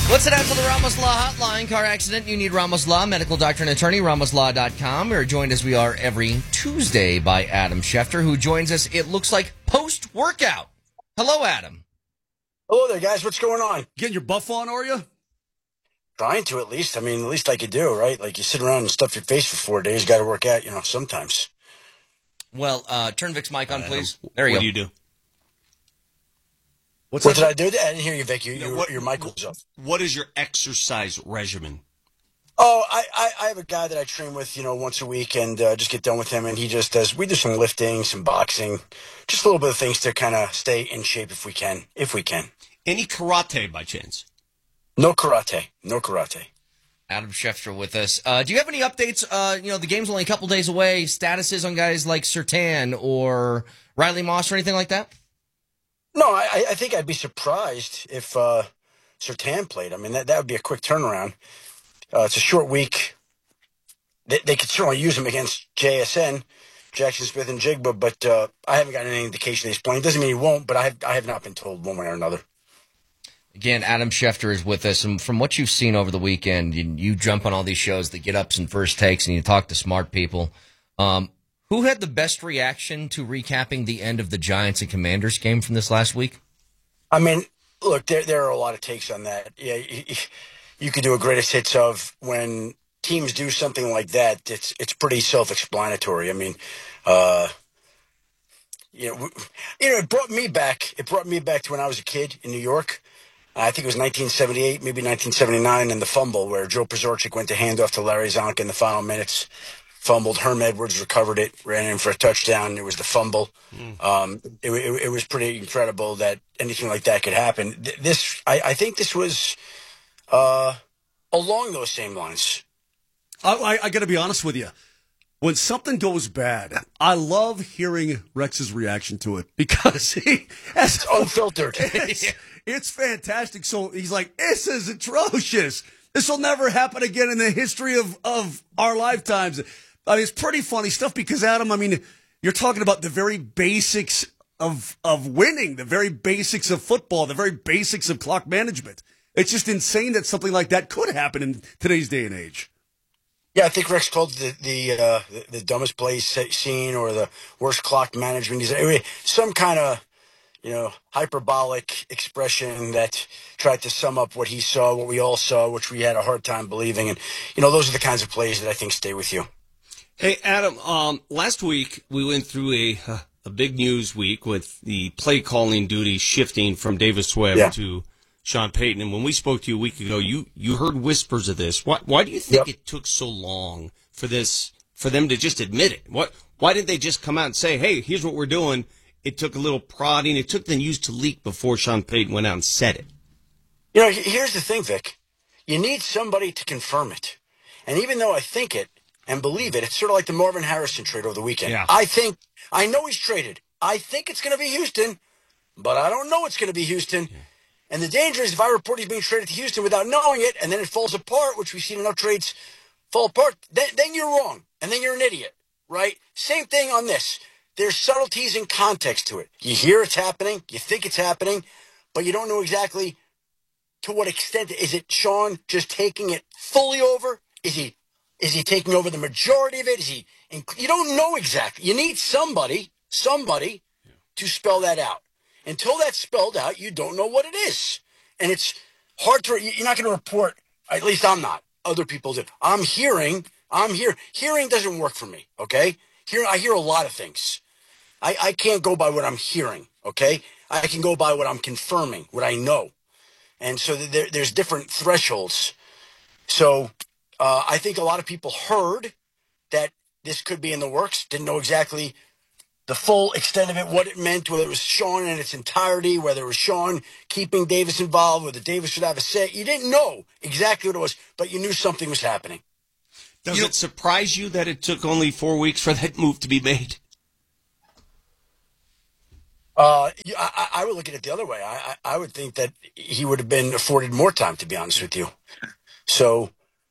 What's it out to the Ramos Law Hotline? Car accident, you need Ramos Law, medical doctor and attorney, ramoslaw.com. We're joined as we are every Tuesday by Adam Schefter, who joins us, it looks like, post-workout. Hello, Adam. Hello there, guys. What's going on? Getting your buff on, are you? Trying to, at least. I mean, at least I could do, right? Like, you sit around and stuff your face for 4 days. Got to work out, sometimes. Well, turn Vic's mic on, please. There you What go. do you do? What did I do? I didn't hear you, Vic. Your mic was up. What is your exercise regimen? Oh, I have a guy that I train with, once a week, and just get done with him, and he just does. We do some lifting, some boxing, just a little bit of things to kind of stay in shape if we can. Any karate by chance? No karate. No karate. Adam Schefter with us. Do you have any updates? The game's only a couple days away. Statuses on guys like Surtain or Riley Moss or anything like that? No, I think I'd be surprised if Surtain played. I mean, that would be a quick turnaround. It's a short week. They could certainly use him against JSN, Jackson Smith and Jigba, but I haven't gotten any indication he's playing. Doesn't mean he won't, but I have not been told one way or another. Again, Adam Schefter is with us, and from what you've seen over the weekend, you jump on all these shows, the get-ups and first takes, and you talk to smart people. Who had the best reaction to recapping the end of the Giants and Commanders game from this last week? I mean, look, there are a lot of takes on that. Yeah, you could do a greatest hits of when teams do something like that. It's pretty self-explanatory. I mean, it brought me back. It brought me back to when I was a kid in New York. I think it was 1978, maybe 1979, in the fumble where Joe Przorczyk went to hand off to Larry Zonka in the final minutes. Fumbled. Herm Edwards recovered it, ran in for a touchdown. It was the fumble. It was pretty incredible that anything like that could happen. I think this was along those same lines. I got to be honest with you. When something goes bad, I love hearing Rex's reaction to it because It's unfiltered. It's fantastic. So he's like, this is atrocious. This will never happen again in the history of our lifetimes. I mean, it's pretty funny stuff because, Adam, I mean, you're talking about the very basics of winning, the very basics of football, the very basics of clock management. It's just insane that something like that could happen in today's day and age. Yeah, I think Rex called it the dumbest play seen or the worst clock management. Some kind of, hyperbolic expression that tried to sum up what he saw, what we all saw, which we had a hard time believing. And, those are the kinds of plays that I think stay with you. Hey, Adam, last week we went through a big news week with the play calling duty shifting from Davis Webb to Sean Payton. And when we spoke to you a week ago, you heard whispers of this. Why do you think it took so long for them to just admit it? Why didn't they just come out and say, hey, here's what we're doing? It took a little prodding. It took the news to leak before Sean Payton went out and said it. Here's the thing, Vic. You need somebody to confirm it. And even though I think it and believe it, it's sort of like the Marvin Harrison trade over the weekend. Yeah. I know he's traded. I think it's going to be Houston, but I don't know it's going to be Houston. Yeah. And the danger is if I report he's being traded to Houston without knowing it, and then it falls apart, which we've seen enough trades fall apart, then you're wrong, and then you're an idiot, right? Same thing on this. There's subtleties and context to it. You hear it's happening, you think it's happening, but you don't know exactly to what extent. Is it Sean just taking it fully over? Is he taking over the majority of it? You don't know exactly. You need somebody to spell that out. Until that's spelled out, you don't know what it is. And it's hard you're not going to report, at least I'm not. Other people do. I'm here. Hearing doesn't work for me, okay? I hear a lot of things. I can't go by what I'm hearing, okay? I can go by what I'm confirming, what I know. And so there's different thresholds. So I think a lot of people heard that this could be in the works, didn't know exactly the full extent of it, what it meant, whether it was Sean in its entirety, whether it was Sean keeping Davis involved, whether Davis should have a say. You didn't know exactly what it was, but you knew something was happening. Does it surprise you that it took only 4 weeks for that move to be made? I would look at it the other way. I would think that he would have been afforded more time, to be honest with you. So,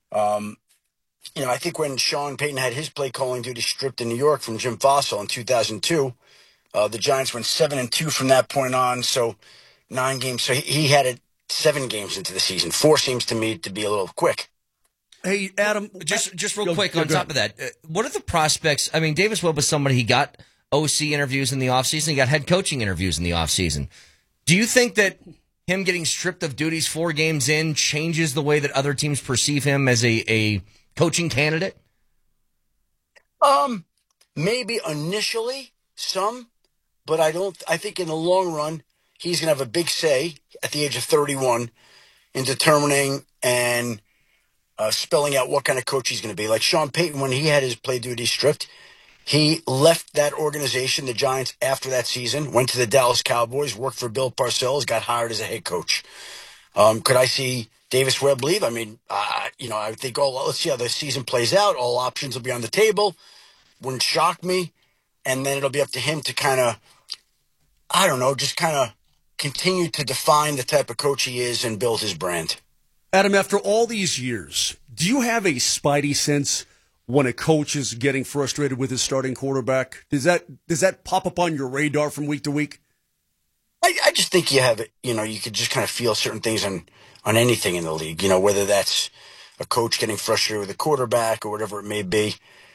I think when Sean Payton had his play calling duty stripped in New York from Jim Fossil in 2002, the Giants went 7-2 from that point on. So 9 games. So he had it 7 games into the season. 4 seems to me to be a little quick. Hey, Adam, just real quick on top of that, what are the prospects? I mean, Davis Webb was somebody, he got OC interviews in the offseason, he got head coaching interviews in the offseason. Do you think that him getting stripped of duties 4 games in changes the way that other teams perceive him as a coaching candidate? Maybe initially some, but I think in the long run, he's going to have a big say at the age of 31 in determining and spelling out what kind of coach he's going to be. Like Sean Payton, when he had his play duties stripped, he left that organization, the Giants, after that season, went to the Dallas Cowboys, worked for Bill Parcells, got hired as a head coach. Could I see Davis Webb leave? I mean, I think, let's see how the season plays out. All options will be on the table. Wouldn't shock me. And then it'll be up to him to kind of, just kind of continue to define the type of coach he is and build his brand. Adam, after all these years, do you have a spidey sense when a coach is getting frustrated with his starting quarterback? Does that pop up on your radar from week to week? I just think you have it. You could just kind of feel certain things on anything in the league, whether that's a coach getting frustrated with a quarterback or whatever it may be.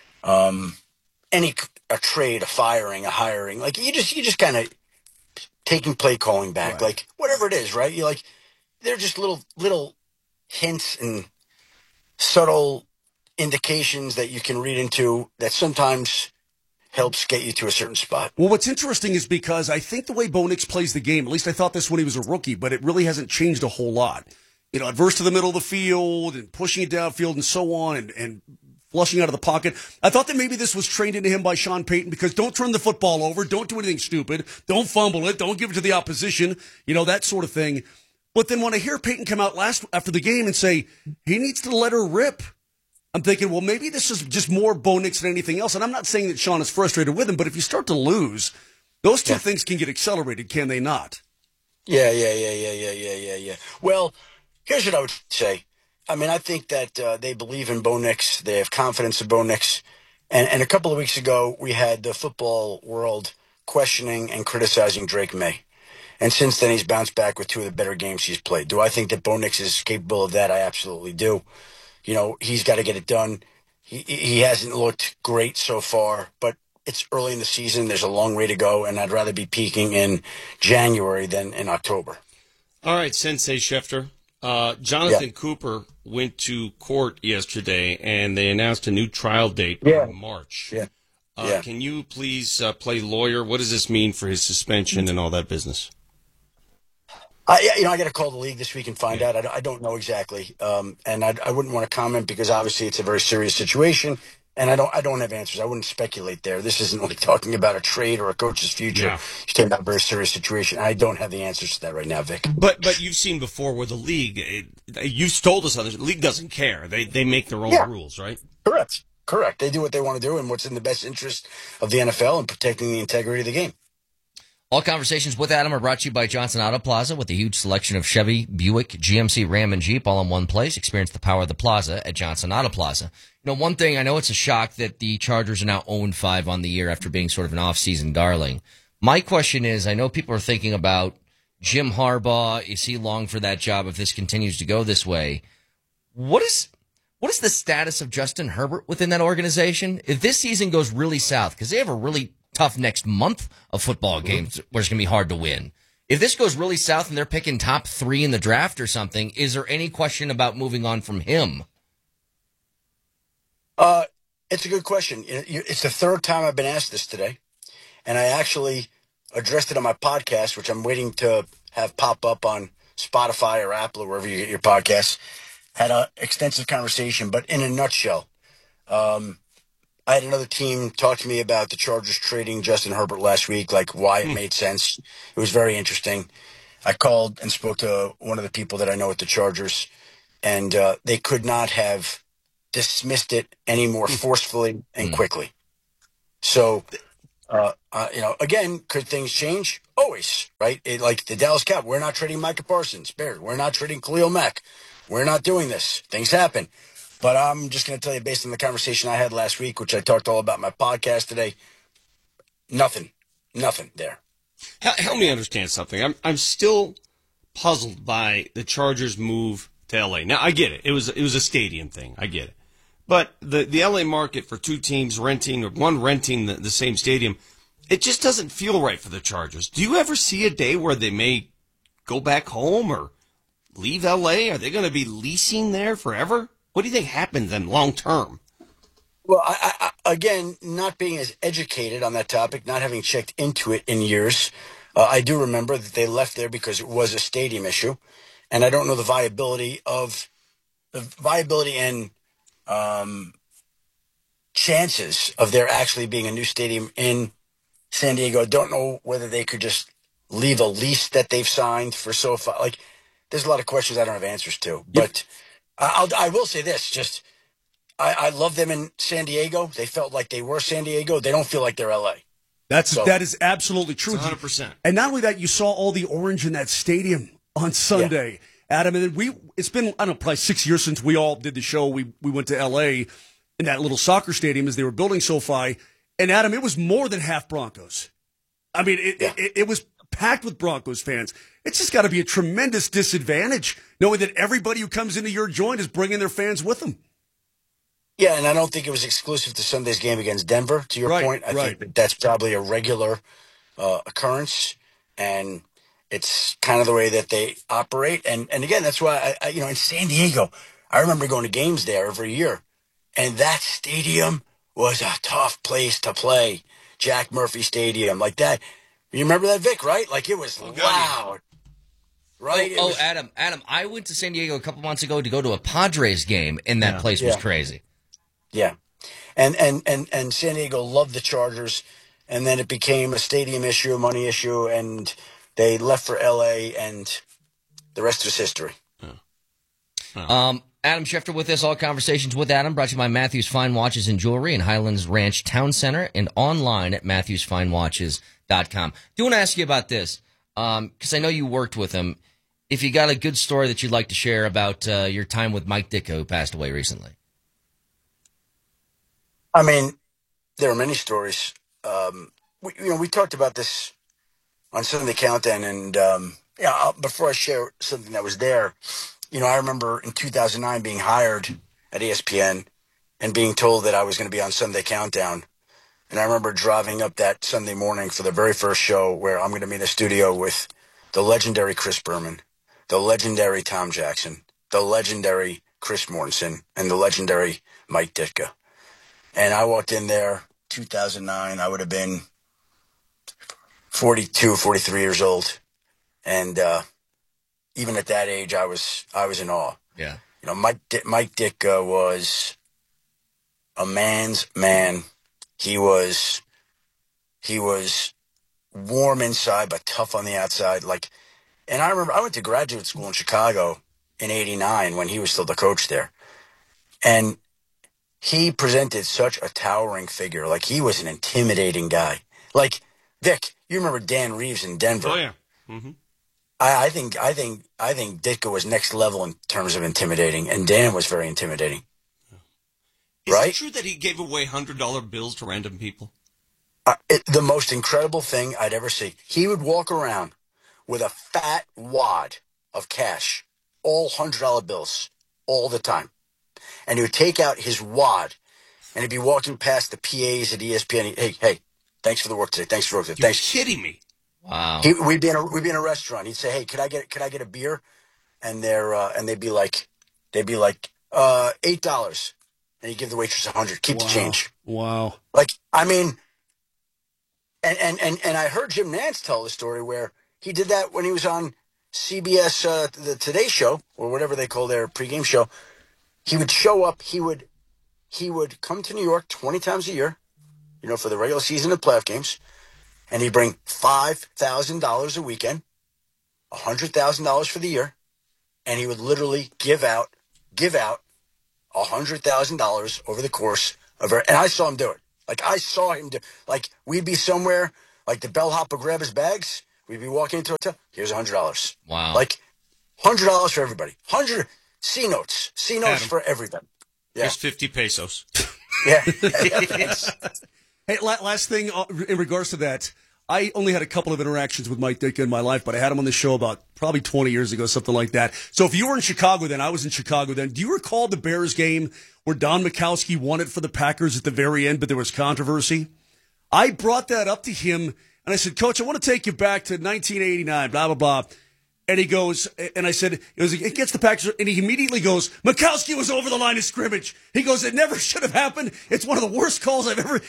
A trade, a firing, a hiring, like you just kind of taking play calling back, right. Like whatever it is, right? They're just little hints and subtle indications that you can read into that sometimes helps get you to a certain spot. Well, what's interesting is because I think the way Bo Nix plays the game, at least I thought this when he was a rookie, but it really hasn't changed a whole lot. Adverse to the middle of the field and pushing it downfield and so on and flushing out of the pocket. I thought that maybe this was trained into him by Sean Payton because don't turn the football over, don't do anything stupid, don't fumble it, don't give it to the opposition, that sort of thing. But then when I hear Payton come out after the game and say he needs to let her rip, I'm thinking, well, maybe this is just more Bo Nix than anything else. And I'm not saying that Sean is frustrated with him, but if you start to lose, those two things can get accelerated, can they not? Yeah. Well, here's what I would say. I mean, I think that they believe in Bo Nix. They have confidence in Bo Nix. And a couple of weeks ago, we had the football world questioning and criticizing Drake May. And since then, he's bounced back with 2 of the better games he's played. Do I think that Bo Nix is capable of that? I absolutely do. He's got to get it done. He hasn't looked great so far, but it's early in the season. There's a long way to go, and I'd rather be peaking in January than in October. All right, Sensei Schefter. Jonathan Cooper went to court yesterday, and they announced a new trial date in March. Can you please play lawyer? What does this mean for his suspension and all that business? I got to call the league this week and find out. I don't know exactly, and I wouldn't want to comment because obviously it's a very serious situation, and I don't have answers. I wouldn't speculate there. This isn't like talking about a trade or a coach's future. Yeah. You're talking about a very serious situation. I don't have the answers to that right now, Vic. But you've seen before where the league, you've told us on this, the league doesn't care. They make their own rules, right? Correct. They do what they want to do and what's in the best interest of the NFL and protecting the integrity of the game. All conversations with Adam are brought to you by Johnson Auto Plaza with a huge selection of Chevy, Buick, GMC, Ram, and Jeep all in one place. Experience the power of the plaza at Johnson Auto Plaza. One thing, I know it's a shock that the Chargers are now 0-5 on the year after being sort of an off-season darling. My question is, I know people are thinking about Jim Harbaugh. Is he long for that job if this continues to go this way? What is the status of Justin Herbert within that organization? If this season goes really south, because they have a really tough next month of football games where it's going to be hard to win. If this goes really south and they're picking top 3 in the draft or something, is there any question about moving on from him? It's a good question. It's the 3rd time I've been asked this today, and I actually addressed it on my podcast, which I'm waiting to have pop up on Spotify or Apple or wherever you get your podcasts. Had an extensive conversation, but in a nutshell, I had another team talk to me about the Chargers trading Justin Herbert last week, like why it made sense. It was very interesting. I called and spoke to one of the people that I know at the Chargers, and they could not have dismissed it any more forcefully and quickly. So, again, could things change? Always, right? Like the Dallas Cowboys, we're not trading Micah Parsons. Bears, we're not trading Khalil Mack. We're not doing this. Things happen. But I'm just going to tell you, based on the conversation I had last week, which I talked all about in my podcast today, nothing there. Help me understand something. I'm still puzzled by the Chargers' move to L.A. Now, I get it. It was a stadium thing. I get it. But the L.A. market for two teams renting, or one renting the same stadium, it just doesn't feel right for the Chargers. Do you ever see a day where they may go back home or leave L.A.? Are they going to be leasing there forever? What do you think happens then long term? Well, I again, not being as educated on that topic, not having checked into it in years, I do remember that they left there because it was a stadium issue, and I don't know the viability and chances of there actually being a new stadium in San Diego. I don't know whether they could just leave a lease that they've signed for SoFi. Like, there's a lot of questions I don't have answers to. But I will say this, just I love them in San Diego. They felt like they were San Diego. They don't feel like they're LA. That is absolutely true. 100%. And not only that, you saw all the orange in that stadium on Sunday, Adam. And then it's been, I don't know, probably 6 years since we all did the show. We went to LA in that little soccer stadium as they were building SoFi. And Adam, it was more than half Broncos. I mean, it was packed with Broncos fans. It's just got to be a tremendous disadvantage knowing that everybody who comes into your joint is bringing their fans with them. Yeah, and I don't think it was exclusive to Sunday's game against Denver, to your point. I think that's probably a regular occurrence, and it's kind of the way that they operate. And again, that's why, in San Diego, I remember going to games there every year, and that stadium was a tough place to play. Jack Murphy Stadium, like that. You remember that, Vic, right? Like, it was loud. Right? Adam, I went to San Diego a couple months ago to go to a Padres game, and that place was crazy. Yeah. And San Diego loved the Chargers, and then it became a stadium issue, a money issue, and they left for L.A., and the rest is history. Adam Schefter with us. All Conversations with Adam brought to you by Matthews Fine Watches and Jewelry in Highlands Ranch Town Center and online at MatthewsFineWatches.com. Do want to ask you about this, because I know you worked with him. If you got a good story that you'd like to share about your time with Mike Ditka, who passed away recently. I mean, there are many stories. We talked about this on Sunday Countdown, and before I share something that was there, I remember in 2009 being hired at ESPN and being told that I was going to be on Sunday Countdown. And I remember driving up that Sunday morning for the very first show where I'm going to be in the studio with the legendary Chris Berman, the legendary Tom Jackson, the legendary Chris Mortensen, and the legendary Mike Ditka. And I walked in there, 2009. I would have been 42, 43 years old. And even at that age, I was in awe. Yeah. Mike Ditka was a man's man. He was warm inside, but tough on the outside. And I remember I went to graduate school in Chicago in '89 when he was still the coach there. And he presented such a towering figure. Like, he was an intimidating guy. Like, Vic, you remember Dan Reeves in Denver? Oh yeah. Mm-hmm. I think Ditka was next level in terms of intimidating, and Dan was very intimidating. Is it true that he gave away $100 bills to random people? The most incredible thing I'd ever see. He would walk around with a fat wad of cash, all $100 bills, all the time. And he would take out his wad, and he'd be walking past the PAs at ESPN. Hey, thanks for the work today. Thanks for the work today. You're kidding me. Wow. We'd be in a restaurant. He'd say, "Hey, could I get a beer?" And they'd be like, $8. And he'd give the waitress $100. Keep the change. Wow. Like, I mean, and I heard Jim Nantz tell the story where he did that when he was on CBS, the Today Show, or whatever they call their pregame show. He would show up. He would come to New York 20 times a year, for the regular season of playoff games, and he'd bring $5,000 a weekend, $100,000 for the year, and he would literally give out $100,000 over the course of and I saw him do it. Like, I saw him do. Like, we'd be somewhere, like the bellhop would grab his bags. We'd be walking into a hotel. Here's $100. Wow. Like, $100 for everybody. C notes for everybody. Yeah. Here's 50 pesos. Yeah. Hey, last thing in regards to that. I only had a couple of interactions with Mike Ditka in my life, but I had him on the show about probably 20 years ago, something like that. So if you were in Chicago then, I was in Chicago then. Do you recall the Bears game where Don Mikowski won it for the Packers at the very end, but there was controversy? I brought that up to him, and I said, Coach, I want to take you back to 1989, blah, blah, blah. And he goes, and I said, it gets the Packers, and he immediately goes, Mikowski was over the line of scrimmage. He goes, it never should have happened. It's one of the worst calls I've ever,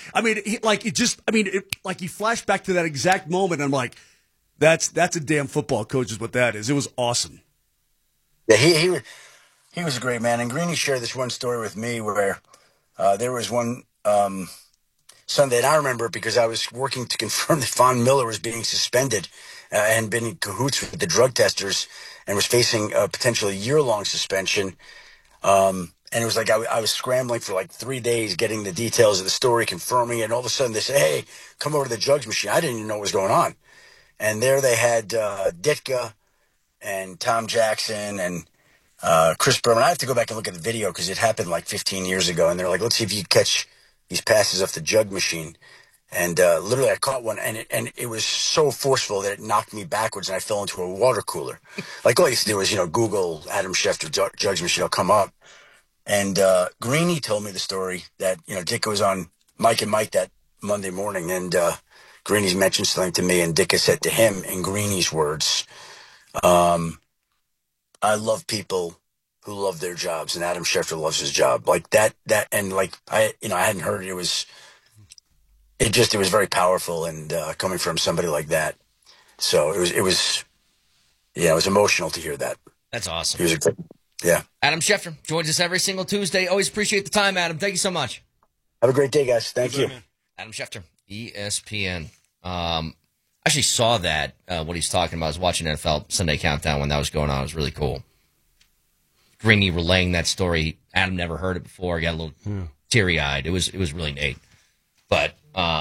he flashed back to that exact moment. And I'm like, that's a damn football coach is what that is. It was awesome. Yeah, he was a great man. And Greeny shared this one story with me where there was one Sunday, and I remember it because I was working to confirm that Von Miller was being suspended and been in cahoots with the drug testers and was facing a potentially year-long suspension. And it was like I was scrambling for like 3 days getting the details of the story, confirming it, and all of a sudden they said, hey, come over to the jugs machine. I didn't even know what was going on. And there they had Ditka and Tom Jackson and Chris Berman. I have to go back and look at the video because it happened like 15 years ago. And they're like, let's see if you catch these passes off the jug machine. And literally I caught one, and it was so forceful that it knocked me backwards, and I fell into a water cooler. Like all you used to do was, Google Adam Schefter jugs machine, it'll come up. And Greeny told me the story that, Ditka was on Mike and Mike that Monday morning, and Greeny's mentioned something to me, and Ditka said to him in Greeny's words, I love people who love their jobs, and Adam Schefter loves his job. Like that, and like I hadn't heard it. It was very powerful, and coming from somebody like that. So it was emotional to hear that. That's awesome. He was yeah. Adam Schefter joins us every single Tuesday. Always appreciate the time, Adam. Thank you so much. Have a great day, guys. Thank you. Adam Schefter, ESPN. Actually saw that, what he's talking about. I was watching NFL Sunday Countdown when that was going on. It was really cool. Greeny relaying that story. Adam never heard it before. Got a little teary-eyed. It was really neat. But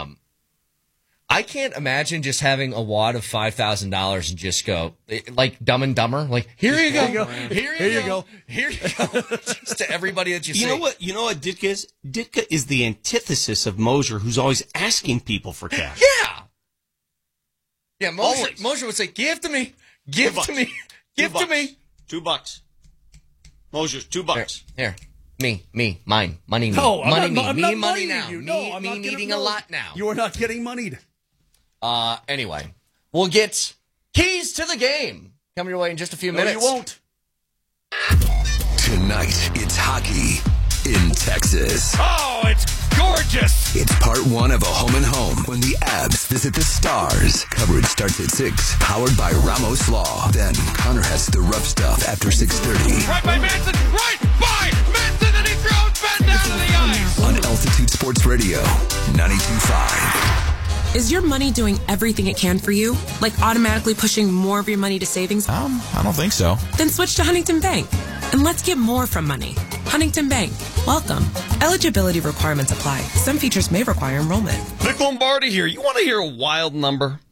I can't imagine just having a wad of $5,000 and just go, like Dumb and Dumber, like, here you go. Here you go. Just to everybody that you see. You know what Ditka is? Ditka is the antithesis of Mosier, who's always asking people for cash. Yeah, Mosier would say, give to me. Give to me. Give to me. $2. Mosier's $2. Here. Me, mine, money, me. No, money, I'm me, not me, money moneying now. you. No, I'm me not needing a lot now. You are not getting moneyed. Anyway, we'll get keys to the game coming your way in just a few minutes. No, you won't. Tonight, it's hockey in Texas. Oh, it's gorgeous. It's part one of a home and home when the Abs visit the Stars. Coverage starts at 6, powered by Ramos Law. Then Connor has the rough stuff after 6:30. Right by Manson, right by Manson, and he throws Ben down to the ice. On Altitude Sports Radio, 92.5. Is your money doing everything it can for you? Like automatically pushing more of your money to savings? I don't think so. Then switch to Huntington Bank. And let's get more from money. Huntington Bank. Welcome. Eligibility requirements apply. Some features may require enrollment. Nick Lombardi here. You want to hear a wild number?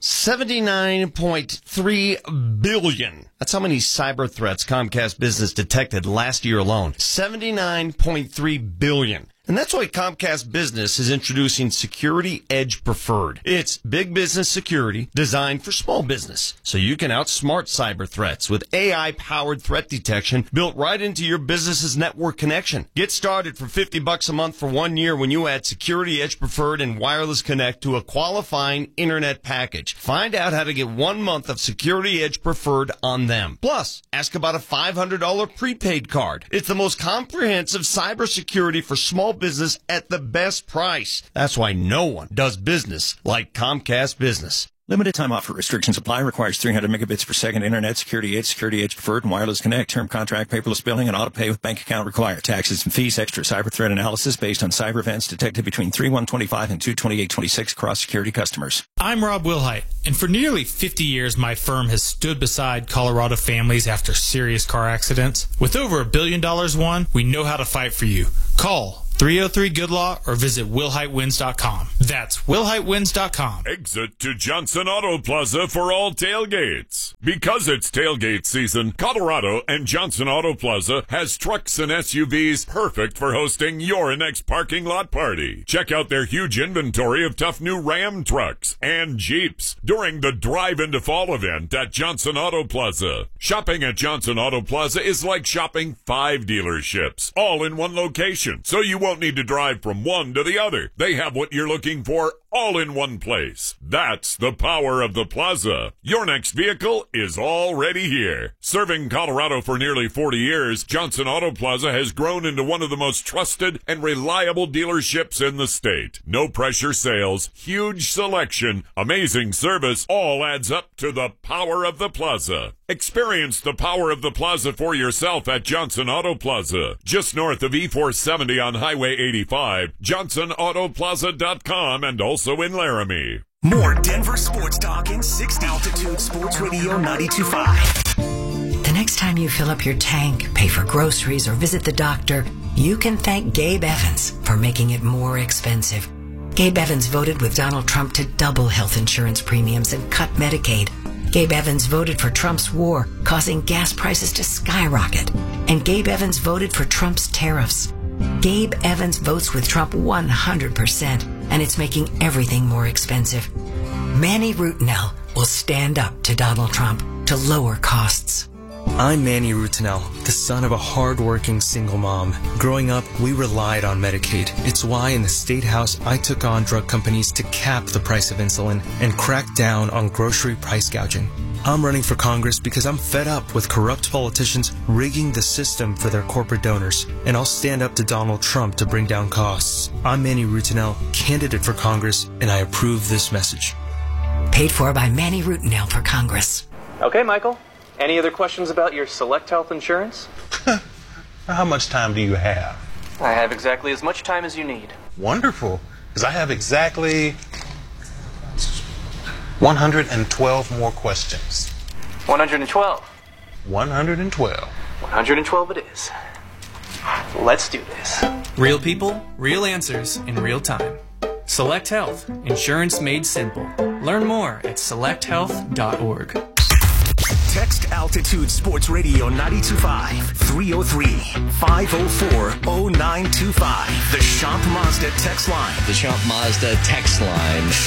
79.3 billion. That's how many cyber threats Comcast Business detected last year alone. 79.3 billion. And that's why Comcast Business is introducing Security Edge Preferred. It's big business security designed for small business, so you can outsmart cyber threats with AI-powered threat detection built right into your business's network connection. Get started for $50 a month for 1 year when you add Security Edge Preferred and Wireless Connect to a qualifying internet package. Find out how to get 1 month of Security Edge Preferred on them. Plus, ask about a $500 prepaid card. It's the most comprehensive cybersecurity for small business at the best price. That's why no one does business like Comcast Business. Limited time offer. Restrictions apply. Requires 300 megabits per second internet. Security Edge Preferred, and Wireless Connect. Term contract, paperless billing, and auto pay with bank account required. Taxes and fees. Extra cyber threat analysis based on cyber events detected between 3/125 and 2/28/26 across security customers. I'm Rob Wilhite, and for nearly 50 years, my firm has stood beside Colorado families after serious car accidents. With over $1 billion won, we know how to fight for you. Call 303-GOOD-LAW or visit WillHiteWins.com. That's WillHiteWins.com. Exit to Johnson Auto Plaza for all tailgates. Because it's tailgate season, Colorado and Johnson Auto Plaza has trucks and SUVs perfect for hosting your next parking lot party. Check out their huge inventory of tough new Ram trucks and Jeeps during the Drive into Fall event at Johnson Auto Plaza. Shopping at Johnson Auto Plaza is like shopping 5 dealerships, all in one location, so you won't need to drive from one to the other. They have what you're looking for all in one place. That's the power of the plaza. Your next vehicle is already here. Serving Colorado for nearly 40 years, Johnson Auto Plaza has grown into one of the most trusted and reliable dealerships in the state. No pressure sales, huge selection, amazing service, all adds up to the power of the plaza. Experience the power of the plaza for yourself at Johnson Auto Plaza, just north of E470 on Highway 85, johnsonautoplaza.com, and also in Laramie. More Denver sports talk in 60. Altitude Sports Radio 92.5. The next time you fill up your tank, pay for groceries, or visit the doctor, you can thank Gabe Evans for making it more expensive. Gabe Evans voted with Donald Trump to double health insurance premiums and cut Medicaid. Gabe Evans voted for Trump's war, causing gas prices to skyrocket. And Gabe Evans voted for Trump's tariffs. Gabe Evans votes with Trump 100%, and it's making everything more expensive. Manny Rutinel will stand up to Donald Trump to lower costs. I'm Manny Rutinel, the son of a hard-working single mom. Growing up, we relied on Medicaid. It's why in the State House, I took on drug companies to cap the price of insulin and crack down on grocery price gouging. I'm running for Congress because I'm fed up with corrupt politicians rigging the system for their corporate donors, and I'll stand up to Donald Trump to bring down costs. I'm Manny Rutinel, candidate for Congress, and I approve this message. Paid for by Manny Rutinel for Congress. Okay, Michael. Any other questions about your Select Health insurance? How much time do you have? I have exactly as much time as you need. Wonderful, because I have exactly 112 more questions. 112. 112. 112 it is. Let's do this. Real people, real answers in real time. Select Health, insurance made simple. Learn more at selecthealth.org. Text Altitude Sports Radio 92.5 303-504-0925. The Shop Mazda text line. The Shop Mazda text line.